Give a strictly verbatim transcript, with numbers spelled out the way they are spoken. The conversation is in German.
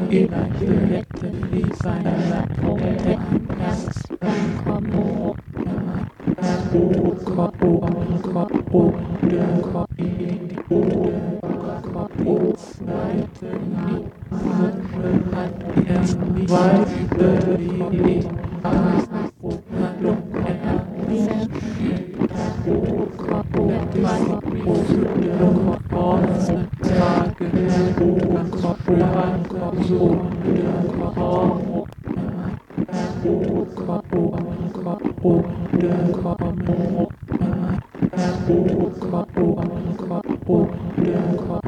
Inhalten wie seine Punkte erst kommen. O Gott, O Gott, O Gott, O zweiten hat erst weiter die Oh,